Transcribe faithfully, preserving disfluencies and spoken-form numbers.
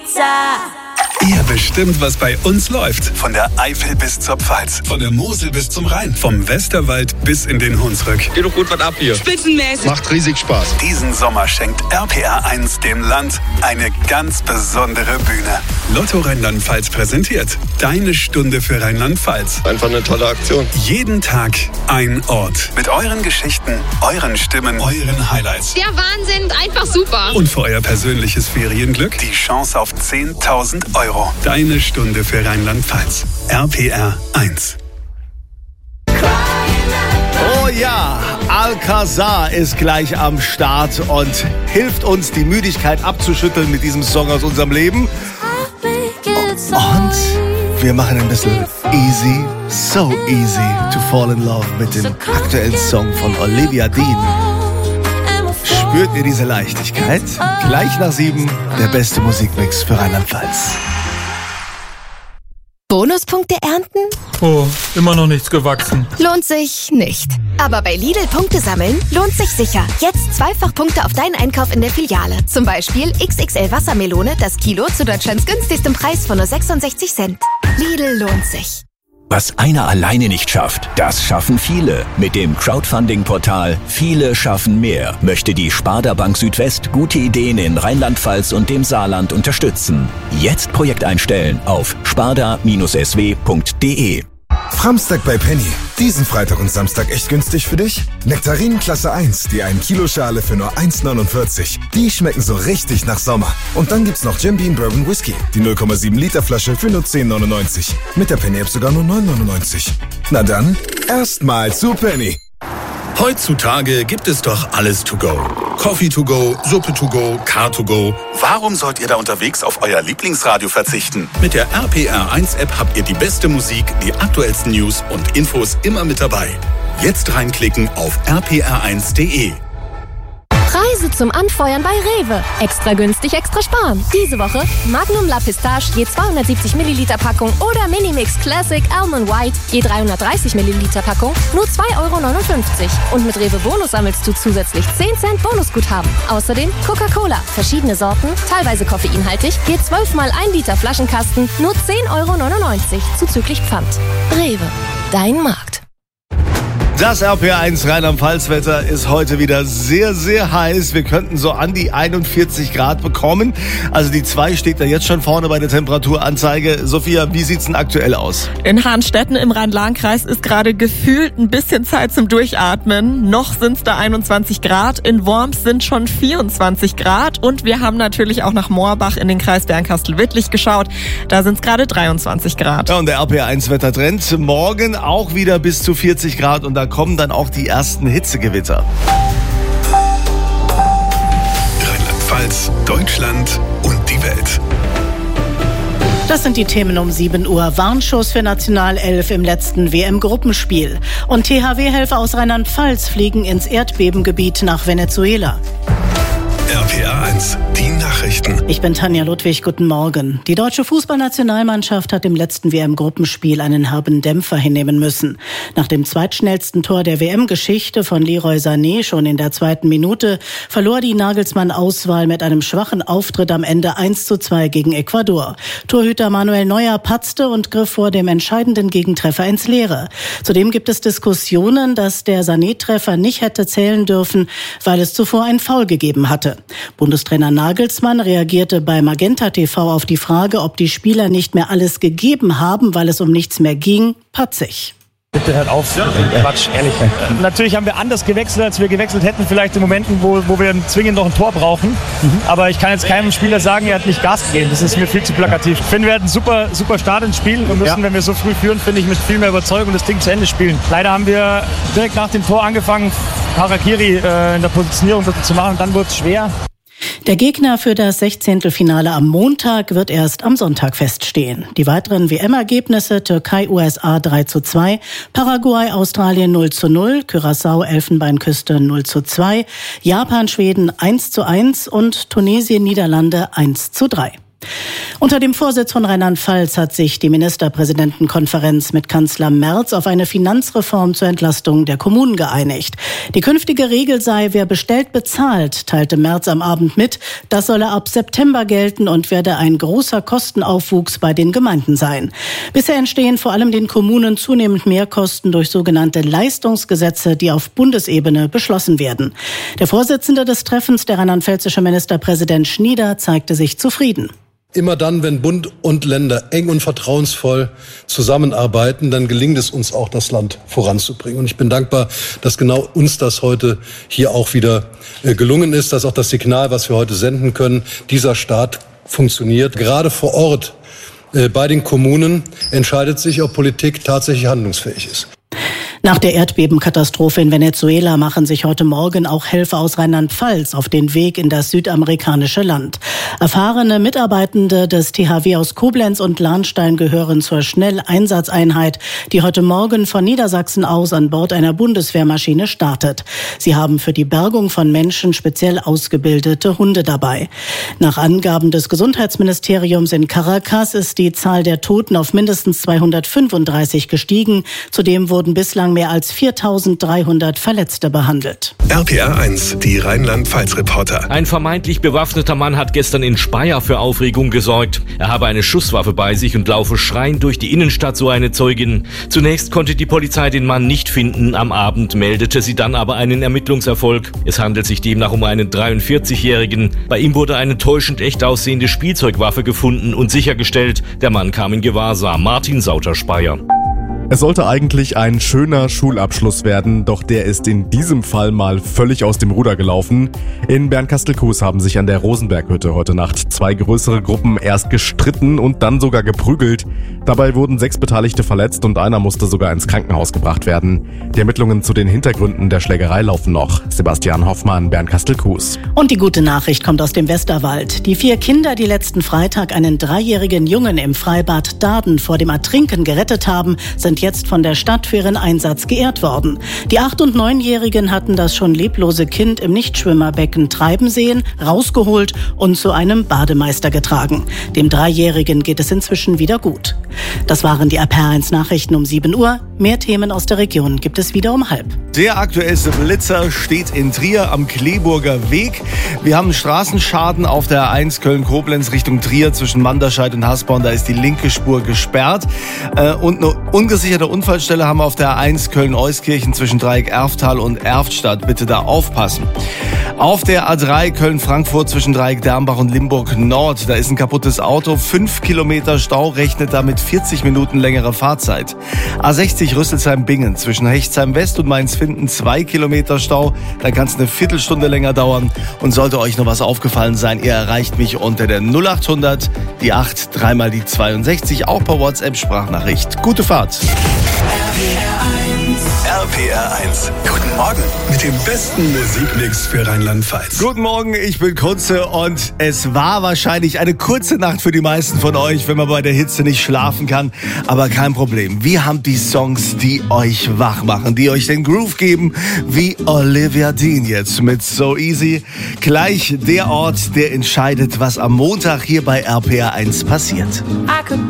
Pizza. Ihr bestimmt, was bei uns läuft. Von der Eifel bis zur Pfalz. Von der Mosel bis zum Rhein. Vom Westerwald bis in den Hunsrück. Geht doch gut was ab hier. Spitzenmäßig. Macht riesig Spaß. Diesen Sommer schenkt R P R eins dem Land eine ganz besondere Bühne. Lotto Rheinland-Pfalz präsentiert Deine Stunde für Rheinland-Pfalz. Einfach eine tolle Aktion. Jeden Tag ein Ort. Mit euren Geschichten, euren Stimmen, euren Highlights. Der Wahnsinn, einfach super. Und für euer persönliches Ferienglück die Chance auf zehntausend Euro. Deine Stunde für Rheinland-Pfalz. R P R eins. Oh ja, Alcazar ist gleich am Start und hilft uns, die Müdigkeit abzuschütteln mit diesem Song aus unserem Leben. Und wir machen ein bisschen easy, so easy to fall in love mit dem aktuellen Song von Olivia Dean. Spürt ihr diese Leichtigkeit? Gleich nach sieben, der beste Musikmix für Rheinland-Pfalz. Bonuspunkte ernten? Oh, immer noch nichts gewachsen. Lohnt sich nicht. Aber bei Lidl Punkte sammeln lohnt sich sicher. Jetzt zweifach Punkte auf deinen Einkauf in der Filiale. Zum Beispiel X X L Wassermelone, das Kilo zu Deutschlands günstigstem Preis von nur sechsundsechzig Cent. Lidl lohnt sich. Was einer alleine nicht schafft, das schaffen viele. Mit dem Crowdfunding-Portal Viele schaffen mehr möchte die Sparda Bank Südwest gute Ideen in Rheinland-Pfalz und dem Saarland unterstützen. Jetzt Projekt einstellen auf sparda S W punkt de. Framstag bei Penny. Diesen Freitag und Samstag echt günstig für dich? Nektarinen Klasse eins, die ein Kilo Schale für nur eins neunundvierzig. Die schmecken so richtig nach Sommer. Und dann gibt's noch Jim Beam Bourbon Whisky. Die null Komma sieben Liter Flasche für nur zehn neunundneunzig. Mit der Penny App sogar nur neun neunundneunzig. Na dann, erstmal zu Penny. Heutzutage gibt es doch alles to go. Coffee to go, Suppe to go, Car to go. Warum sollt ihr da unterwegs auf euer Lieblingsradio verzichten? Mit der R P R eins App habt ihr die beste Musik, die aktuellsten News und Infos immer mit dabei. Jetzt reinklicken auf r p r eins punkt de. Preise zum Anfeuern bei Rewe. Extra günstig, extra sparen. Diese Woche Magnum La Pistache je zweihundertsiebzig Milliliter Packung oder Minimix Classic Almond White je dreihundertdreißig Milliliter Packung nur zwei Euro neunundfünfzig. Und mit Rewe Bonus sammelst du zusätzlich zehn Cent Bonusguthaben. Außerdem Coca-Cola, verschiedene Sorten, teilweise koffeinhaltig, je zwölf mal ein Liter Flaschenkasten, nur zehn Euro neunundneunzig, zuzüglich Pfand. Rewe, dein Markt. Das R P R eins Rheinland-Pfalz-Wetter ist heute wieder sehr, sehr heiß. Wir könnten so an die einundvierzig Grad bekommen. Also die zwei steht da jetzt schon vorne bei der Temperaturanzeige. Sophia, wie sieht's denn aktuell aus? In Hahnstetten im Rhein-Lahn-Kreis ist gerade gefühlt ein bisschen Zeit zum Durchatmen. Noch sind's da einundzwanzig Grad. In Worms sind schon vierundzwanzig Grad. Und wir haben natürlich auch nach Moorbach in den Kreis Bernkastel-Wittlich geschaut. Da sind's gerade dreiundzwanzig Grad. Ja, und der R P R eins Wettertrend. Morgen auch wieder bis zu vierzig Grad und da kommen dann auch die ersten Hitzegewitter. Rheinland-Pfalz, Deutschland und die Welt. Das sind die Themen um sieben Uhr. Warnschuss für Nationalelf im letzten W M-Gruppenspiel. Und T H W-Helfer aus Rheinland-Pfalz fliegen ins Erdbebengebiet nach Venezuela. R P R eins, die Nachrichten. Ich bin Tanja Ludwig, guten Morgen. Die deutsche Fußballnationalmannschaft hat im letzten W M-Gruppenspiel einen herben Dämpfer hinnehmen müssen. Nach dem zweitschnellsten Tor der W M-Geschichte von Leroy Sané schon in der zweiten Minute verlor die Nagelsmann-Auswahl mit einem schwachen Auftritt am Ende eins zu zwei gegen Ecuador. Torhüter Manuel Neuer patzte und griff vor dem entscheidenden Gegentreffer ins Leere. Zudem gibt es Diskussionen, dass der Sané-Treffer nicht hätte zählen dürfen, weil es zuvor ein Foul gegeben hatte. Bundestrainer Nagelsmann reagierte bei Magenta T V auf die Frage, ob die Spieler nicht mehr alles gegeben haben, weil es um nichts mehr ging, patzig. Bitte hört auf, Quatsch, ehrlich. Natürlich haben wir anders gewechselt, als wir gewechselt hätten, vielleicht in Momenten, wo, wo wir zwingend noch ein Tor brauchen. Mhm. Aber ich kann jetzt keinem Spieler sagen, er hat nicht Gas gegeben. Das ist mir viel zu plakativ. Ich finde, wir hatten einen super, super Start ins Spiel und müssen, ja. wenn wir so früh führen, finde ich, mit viel mehr Überzeugung das Ding zu Ende spielen. Leider haben wir direkt nach dem Tor angefangen, Harakiri äh, in der Positionierung zu machen und dann wurde es schwer. Der Gegner für das Sechzehntelfinale am Montag wird erst am Sonntag feststehen. Die weiteren W M-Ergebnisse: Türkei U S A drei zu zwei, Paraguay Australien null zu null, Curaçao Elfenbeinküste null zu zwei, Japan Schweden eins zu eins und Tunesien Niederlande eins zu drei. Unter dem Vorsitz von Rheinland-Pfalz hat sich die Ministerpräsidentenkonferenz mit Kanzler Merz auf eine Finanzreform zur Entlastung der Kommunen geeinigt. Die künftige Regel sei, wer bestellt, bezahlt, teilte Merz am Abend mit. Das solle ab September gelten und werde ein großer Kostenaufwuchs bei den Gemeinden sein. Bisher entstehen vor allem den Kommunen zunehmend Mehrkosten durch sogenannte Leistungsgesetze, die auf Bundesebene beschlossen werden. Der Vorsitzende des Treffens, der rheinland-pfälzische Ministerpräsident Schnieder, zeigte sich zufrieden. Immer dann, wenn Bund und Länder eng und vertrauensvoll zusammenarbeiten, dann gelingt es uns auch, das Land voranzubringen. Und ich bin dankbar, dass genau uns das heute hier auch wieder gelungen ist, dass auch das Signal, was wir heute senden können, dieser Staat funktioniert. Gerade vor Ort bei den Kommunen entscheidet sich, ob Politik tatsächlich handlungsfähig ist. Nach der Erdbebenkatastrophe in Venezuela machen sich heute Morgen auch Helfer aus Rheinland-Pfalz auf den Weg in das südamerikanische Land. Erfahrene Mitarbeitende des T H W aus Koblenz und Lahnstein gehören zur Schnelleinsatzeinheit, die heute Morgen von Niedersachsen aus an Bord einer Bundeswehrmaschine startet. Sie haben für die Bergung von Menschen speziell ausgebildete Hunde dabei. Nach Angaben des Gesundheitsministeriums in Caracas ist die Zahl der Toten auf mindestens zweihundertfünfunddreißig gestiegen. Zudem wurden bislang mehr als viertausenddreihundert Verletzte behandelt. R P R eins, die Rheinland-Pfalz-Reporter. Ein vermeintlich bewaffneter Mann hat gestern in Speyer für Aufregung gesorgt. Er habe eine Schusswaffe bei sich und laufe schreiend durch die Innenstadt, so eine Zeugin. Zunächst konnte die Polizei den Mann nicht finden. Am Abend meldete sie dann aber einen Ermittlungserfolg. Es handelt sich demnach um einen dreiundvierzigjährigen. Bei ihm wurde eine täuschend echt aussehende Spielzeugwaffe gefunden und sichergestellt. Der Mann kam in Gewahrsam. Martin Sauter, Speyer. Es sollte eigentlich ein schöner Schulabschluss werden, doch der ist in diesem Fall mal völlig aus dem Ruder gelaufen. In Bernkastel-Kues haben sich an der Rosenberghütte heute Nacht zwei größere Gruppen erst gestritten und dann sogar geprügelt. Dabei wurden sechs Beteiligte verletzt und einer musste sogar ins Krankenhaus gebracht werden. Die Ermittlungen zu den Hintergründen der Schlägerei laufen noch. Sebastian Hoffmann, Bernkastel-Kues. Und die gute Nachricht kommt aus dem Westerwald. Die vier Kinder, die letzten Freitag einen dreijährigen Jungen im Freibad Daden vor dem Ertrinken gerettet haben, sind jetzt von der Stadt für ihren Einsatz geehrt worden. Die acht- und neunjährigen hatten das schon leblose Kind im Nichtschwimmerbecken treiben sehen, rausgeholt und zu einem Bademeister getragen. Dem Dreijährigen geht es inzwischen wieder gut. Das waren die R P R eins Nachrichten um sieben Uhr. Mehr Themen aus der Region gibt es wieder um halb. Der aktuellste Blitzer steht in Trier am Kleeburger Weg. Wir haben Straßenschaden auf der A eins Köln-Koblenz Richtung Trier zwischen Manderscheid und Hasborn. Da ist die linke Spur gesperrt. Und eine ungesicherte Unfallstelle haben wir auf der A eins Köln-Euskirchen zwischen Dreieck-Erftal und Erftstadt. Bitte da aufpassen. Auf der A drei Köln-Frankfurt zwischen Dreieck-Dermbach und Limburg-Nord. Da ist ein kaputtes Auto. Fünf Kilometer Stau, rechnet damit vierzig Minuten längere Fahrzeit. A sechzig Rüsselsheim-Bingen zwischen Hechtsheim-West und Mainz-Finden zwei Kilometer Stau. Da kann es eine Viertelstunde länger dauern. Und sollte euch noch was aufgefallen sein, ihr erreicht mich unter der null acht hundert, die acht, dreimal die zweiundsechzig, auch per WhatsApp-Sprachnachricht. Gute Fahrt. R P R eins. Guten Morgen mit dem besten Musikmix für Rheinland-Pfalz. Guten Morgen, ich bin Kunze und es war wahrscheinlich eine kurze Nacht für die meisten von euch, wenn man bei der Hitze nicht schlafen kann. Aber kein Problem. Wir haben die Songs, die euch wach machen, die euch den Groove geben, wie Olivia Dean jetzt mit So Easy. Gleich der Ort, der entscheidet, was am Montag hier bei R P R eins passiert. I could